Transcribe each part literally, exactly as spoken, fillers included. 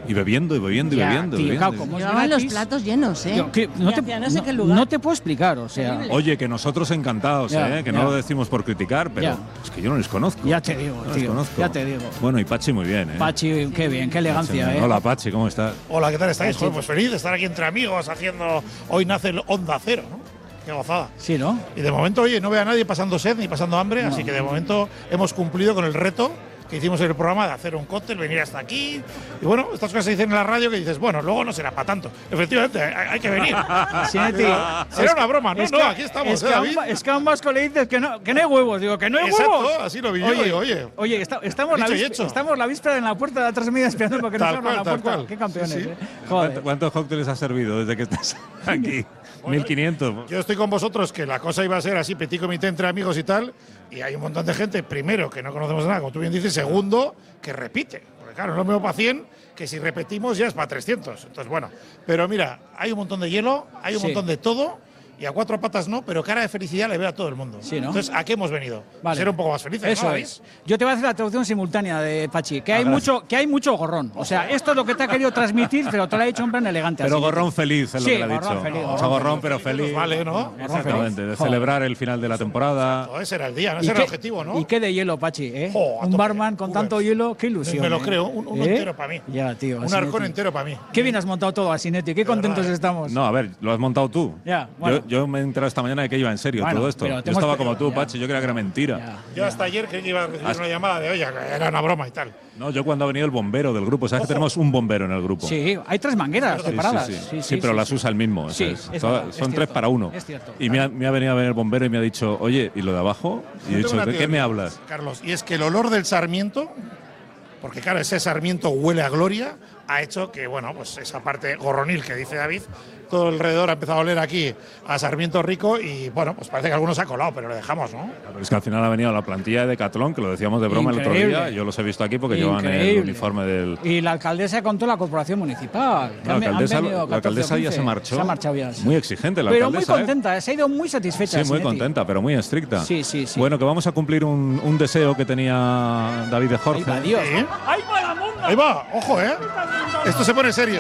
Y bebiendo, y bebiendo, y Ya, bebiendo. tío, bebiendo. claro, como es Llevaban los gratis, platos llenos, ¿eh? yo, que no, te, hacia no sé no- qué lugar. no te puedo explicar, o sea. Terrible. Oye, que nosotros encantados, Ya, ¿eh? Que ya. no lo decimos por criticar, pero Ya. es que yo no les conozco. Ya te digo, No les tío, conozco. ya te digo. Bueno, y Pachi muy bien, ¿eh? Pachi, qué bien, qué elegancia, Pachi, ¿eh? Hola, Pachi, ¿cómo estás? Hola, ¿qué tal estáis? Joder, pues feliz de estar aquí entre amigos haciendo. Hoy nace el Onda Cero, ¿no? Qué gozada. Sí, ¿no? Y de momento, oye, no veo a nadie pasando sed ni pasando hambre, así que de momento hemos cumplido con el reto que hicimos en el programa de hacer un cóctel, venir hasta aquí. Y bueno, estas cosas se dicen en la radio que dices, bueno, luego no será para tanto. Efectivamente, hay, hay que venir. Sí, tío. Será una broma, no, Es no, que- aquí estamos, es ¿eh, que a un David? va- Es que a un vasco le dices que no, que no hay huevos. Digo, que no hay Exacto, huevos. así lo vi yo, Oye, digo, oye. Oye, está- estamos, la Dicho y víspe- hecho. estamos la víspera en la puerta de la transmedia esperando porque nos Tal abran cual, la tal puerta. cual. Qué campeones, Sí, sí. ¿eh? ¿Cuánto- Joder. ¿Cuántos cócteles has servido desde que estás aquí? mil quinientos. Yo estoy con vosotros que la cosa iba a ser así, petit comité entre amigos y tal, y hay un montón de gente, primero, que no conocemos nada, como tú bien dices, segundo, que repite. Porque claro, no es lo mismo para cien que si repetimos ya es para trescientos. Entonces, bueno, pero mira, hay un montón de hielo, hay un Sí. montón de todo, y a cuatro patas no, pero cara de felicidad le veo a todo el mundo. Sí, ¿no? Entonces, ¿a qué hemos venido? A Vale. ser un poco más felices, Eso ¿no, es. Yo te voy a hacer la traducción simultánea de Pachi. Que hay, gracias. mucho, que hay mucho gorrón. O sea, esto es lo que te ha querido transmitir, pero te lo ha dicho en plan elegante. Pero así. gorrón feliz es Sí, lo que le ha gorrón dicho. feliz, O gorrón sea, gorrón feliz. pero Pues feliz. vale, ¿no? Exactamente, de Joder. celebrar el final de la temporada. Todo ese era el día, ¿no? ¿Y Ese era qué- el objetivo, ¿no? Y qué de hielo, Pachi, ¿eh? Jo, a un tope. barman con Joder. tanto hielo, qué ilusión. Me lo ¿eh? creo, un- uno ¿Eh? entero para mí. Ya, tío. Un Asinetti. arcón entero para mí. Qué bien has montado todo, Asinetti. Qué contentos verdad, ¿eh? estamos. No, a ver, lo has montado tú. Ya, bueno. yo, yo me he enterado esta mañana de que iba en serio Bueno, todo esto. pero Yo te hemos estaba pedido, como tú, ya. Pachi, yo creía que era mentira. Ya. Yo hasta ayer creí que iba a recibir Hasta- una llamada de, oye, que era una broma y tal. No, yo cuando ha venido el bombero del grupo, ¿sabes que tenemos un bombero en el grupo? Sí, hay tres mangueras Sí, sí, separadas. sí. Sí, pero las usa el mismo. Sí, ¿sabes? es Son- verdad, es son tres cierto, para uno. es cierto. Y me ha, me ha venido a ver el bombero y me ha dicho, oye, ¿y lo de abajo? Y he Yo dicho, tengo una ¿de qué teoría, me hablas? Carlos, y es que el olor del sarmiento, porque claro, ese sarmiento huele a gloria, ha hecho que, bueno, pues esa parte gorronil que dice David, todo alrededor ha empezado a oler aquí a sarmiento rico y, bueno, pues parece que algunos se ha colado, pero lo dejamos, ¿no? Pero es que al final ha venido la plantilla de Decathlon, que lo decíamos de broma el otro Increíble. día. Yo los he visto aquí porque llevan el Increíble. uniforme del. Y la alcaldesa contó la corporación municipal. que No, han- la han alcaldesa, venido la catorce alcaldesa o ya quince. se marchó. Se ha marchado ya. sí. Muy exigente la Pero muy alcaldesa. ¿eh? contenta, se ha ido muy satisfecha. Sí, muy Asinetti. contenta, pero muy estricta. Sí, sí, sí. Bueno, que vamos a cumplir un, un deseo que tenía David de Ahí Jorge. va, Dios. ¿Sí? ¡Ahí va la monda! Ahí va, ojo, ¿eh? Esto se pone serio.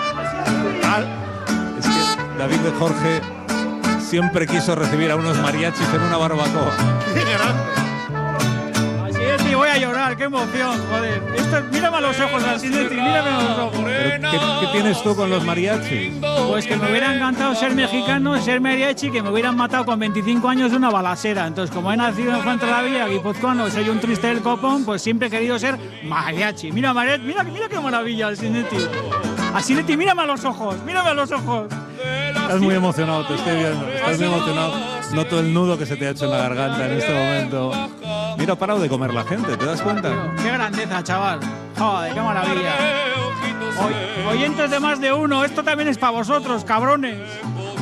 Al- Es que David de Jorge siempre quiso recibir a unos mariachis en una barbacoa. qué grande. Asinetti, voy a llorar, qué emoción, joder. Esto, mírame a los ojos, Asinetti, mírame a los ojos. Pero, ¿qué, qué tienes tú con los mariachis? Pues que me hubiera encantado ser mexicano, ser mariachi, que me hubieran matado con veinticinco años de una balacera. Entonces, como he nacido en Fuente de la Villa, guipuzcoano, soy un triste del copón, pues siempre he querido ser mariachi. Mira, mariachi, mira, mira qué maravilla, Asinetti. Asinetti, mírame a los ojos, mírame a los ojos. Estás muy emocionado, te estoy viendo. Estás muy emocionado. Noto el nudo que se te ha hecho en la garganta en este momento. Mira, ha parado de comer la gente, ¿te das cuenta? Qué grandeza, chaval. Joder, qué maravilla. Oy- oyentes de más de uno, esto también es para vosotros, cabrones.